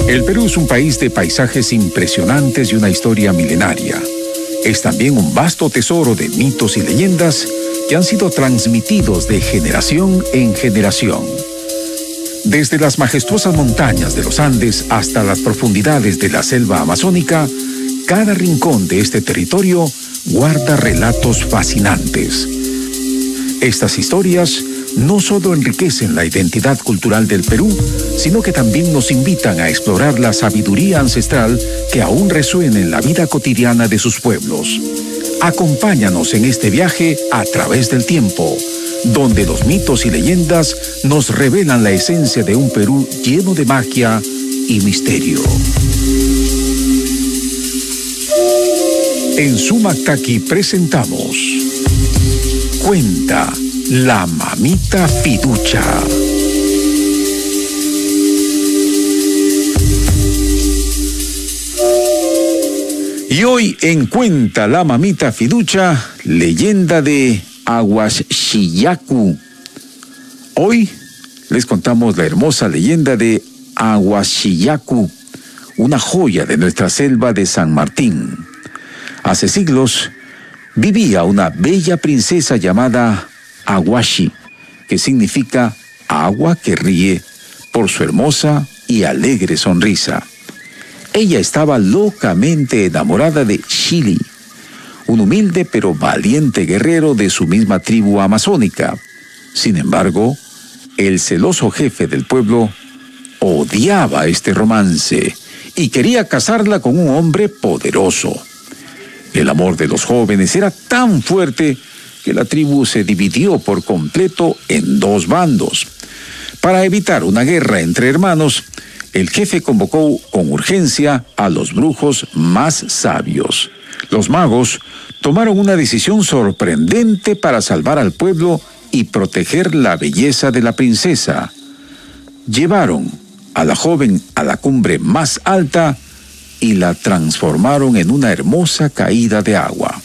El Perú es un país de paisajes impresionantes y una historia milenaria. Es también un vasto tesoro de mitos y leyendas que han sido transmitidos de generación en generación. Desde las majestuosas montañas de los Andes hasta las profundidades de la selva amazónica, cada rincón de este territorio guarda relatos fascinantes. Estas historias no solo enriquecen la identidad cultural del Perú, sino que también nos invitan a explorar la sabiduría ancestral que aún resuena en la vida cotidiana de sus pueblos. Acompáñanos en este viaje a través del tiempo, donde los mitos y leyendas nos revelan la esencia de un Perú lleno de magia y misterio. En Sumactaqui presentamos Cuenta la Mamita Fiducha. Y hoy en Cuenta la Mamita Fiducha, leyenda de Aguashiyacu. Hoy les contamos la hermosa leyenda de Aguashiyacu, una joya de nuestra selva de San Martín. Hace siglos vivía una bella princesa llamada Aguashi, que significa agua que ríe, por su hermosa y alegre sonrisa. Ella estaba locamente enamorada de Shili, un humilde pero valiente guerrero de su misma tribu amazónica. Sin embargo, el celoso jefe del pueblo odiaba este romance y quería casarla con un hombre poderoso. El amor de los jóvenes era tan fuerte que la tribu se dividió por completo en dos bandos. Para evitar una guerra entre hermanos, el jefe convocó con urgencia a los brujos más sabios. Los magos tomaron una decisión sorprendente para salvar al pueblo y proteger la belleza de la princesa. Llevaron a la joven a la cumbre más alta y la transformaron en una hermosa caída de agua.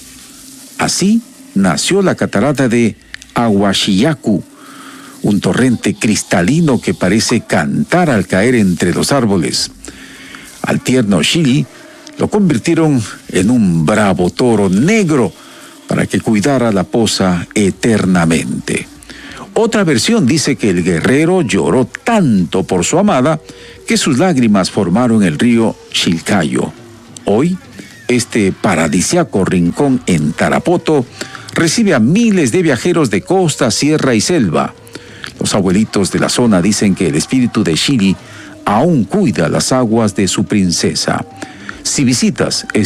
Así nació la catarata de Aguashiyacu, un torrente cristalino que parece cantar al caer entre los árboles. Al tierno Shili lo convirtieron en un bravo toro negro para que cuidara la poza eternamente. Otra versión dice que el guerrero lloró tanto por su amada que sus lágrimas formaron el río Chilcayo. Hoy, este paradisíaco rincón en Tarapoto recibe a miles de viajeros de costa, sierra y selva. Los abuelitos de la zona dicen que el espíritu de Shili aún cuida las aguas de su princesa. Si visitas